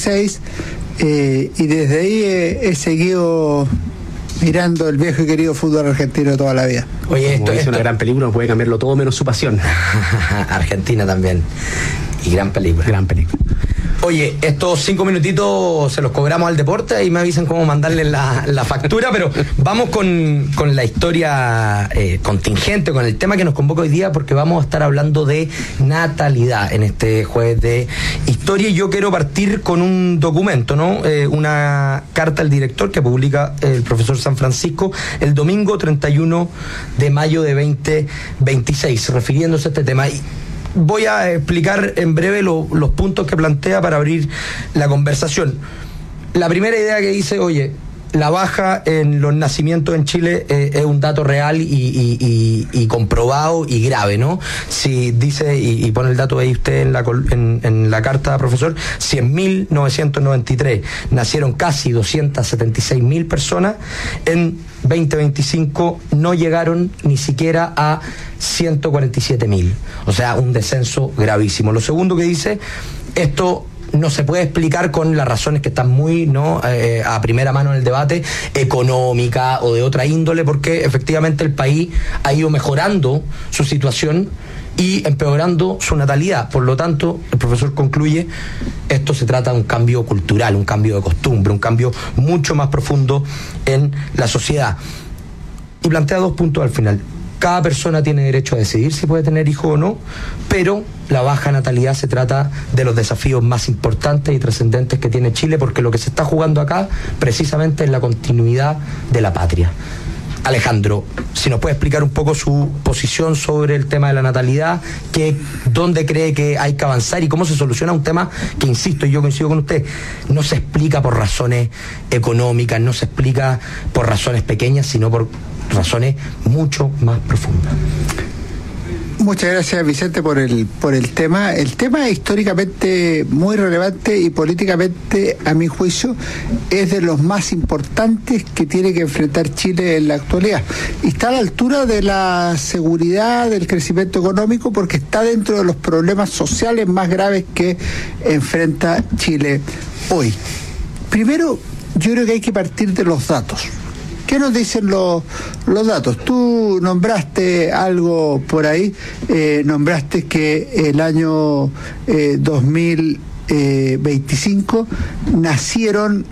86, y desde ahí he seguido mirando el viejo y querido fútbol argentino toda la vida. Oye, esto es una gran película, no puede cambiarlo todo menos su pasión. Argentina también. Y gran película. Gran película. Oye, estos 5 minutitos se los cobramos al deporte y me avisan cómo mandarle la factura, pero vamos con la historia contingente, con el tema que nos convoca hoy día, porque vamos a estar hablando de natalidad en este jueves de historia. Y yo quiero partir con un documento, ¿no? Una carta al director que publica el profesor San Francisco el domingo 31 de mayo de 2026, refiriéndose a este tema. Y voy a explicar en breve los puntos que plantea para abrir la conversación. La primera idea que dice, oye, la baja en los nacimientos en Chile es un dato real y comprobado y grave, ¿no? Si dice, y pone el dato ahí usted en la carta, profesor, si en 1993 nacieron casi 276.000 personas, en 2025 no llegaron ni siquiera a 147.000. O sea, un descenso gravísimo. Lo segundo que dice, esto no se puede explicar con las razones que están muy a primera mano en el debate, económica o de otra índole, porque efectivamente el país ha ido mejorando su situación y empeorando su natalidad. Por lo tanto, el profesor concluye, esto se trata de un cambio cultural, un cambio de costumbre, un cambio mucho más profundo en la sociedad. Y plantea 2 puntos al final. Cada persona tiene derecho a decidir si puede tener hijos o no, pero la baja natalidad se trata de los desafíos más importantes y trascendentes que tiene Chile, porque lo que se está jugando acá precisamente es la continuidad de la patria. Alejandro, si nos puede explicar un poco su posición sobre el tema de la natalidad, dónde cree que hay que avanzar y cómo se soluciona un tema que, insisto, y yo coincido con usted, no se explica por razones económicas, no se explica por razones pequeñas, sino por razones mucho más profundas. Muchas gracias, Vicente, por el tema. El tema es históricamente muy relevante y políticamente, a mi juicio, es de los más importantes que tiene que enfrentar Chile en la actualidad. Y está a la altura de la seguridad, del crecimiento económico, porque está dentro de los problemas sociales más graves que enfrenta Chile hoy. Primero, yo creo que hay que partir de los datos. ¿Qué nos dicen los datos? Tú nombraste algo por ahí, nombraste que el año 2025 nacieron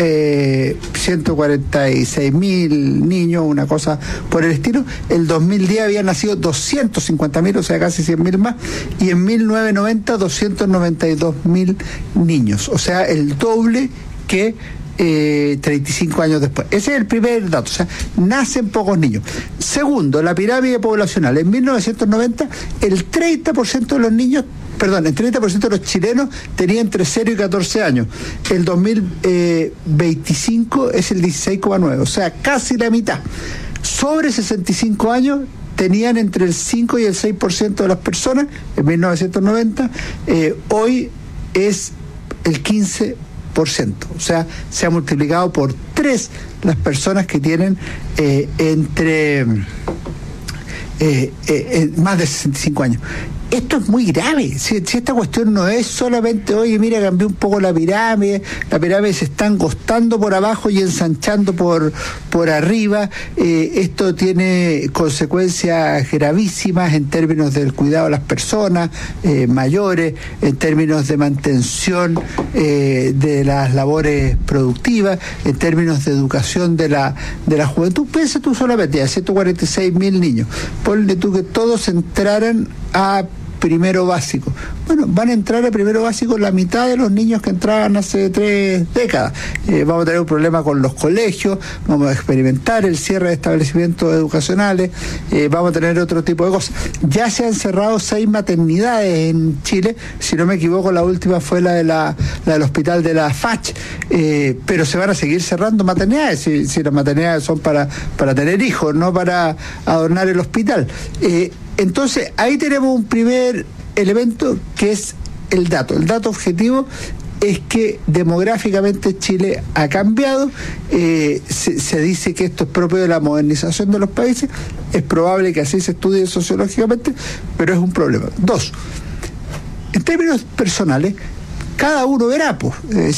146.000 niños, una cosa por el estilo. El 2010 habían nacido 250.000, o sea, casi 100.000 más, y en 1990 292.000 niños, o sea, el doble que 35 años después. Ese es el primer dato, o sea, nacen pocos niños. Segundo, la pirámide poblacional. En 1990, el 30% de los niños, el 30% de los chilenos tenían entre 0 y 14 años. El 2025 es el 16,9, o sea, casi la mitad. Sobre 65 años tenían entre el 5 y el 6% de las personas en 1990, hoy es el 15%. O sea, se ha multiplicado por 3 las personas que tienen entre más de 65 años. Esto es muy grave. Si esta cuestión no es solamente, oye, mira, cambió un poco la pirámide se está angostando por abajo y ensanchando por arriba. Esto tiene consecuencias gravísimas en términos del cuidado de las personas mayores, en términos de mantención de las labores productivas, en términos de educación de la juventud. Piensa tú solamente a 146.000 niños. Ponle tú que todos entraran a primero básico. Bueno, van a entrar a primero básico la mitad de los niños que entraban hace 3 décadas. Vamos a tener un problema con los colegios, vamos a experimentar el cierre de establecimientos educacionales, vamos a tener otro tipo de cosas. Ya se han cerrado 6 maternidades en Chile, si no me equivoco la última fue la del hospital de la FACH, pero se van a seguir cerrando maternidades, si las maternidades son para tener hijos, no para adornar el hospital. Entonces, ahí tenemos un primer elemento que es el dato. El dato objetivo es que demográficamente Chile ha cambiado. Se dice que esto es propio de la modernización de los países. Es probable que así se estudie sociológicamente, pero es un problema. 2, en términos personales, cada uno verá, pues.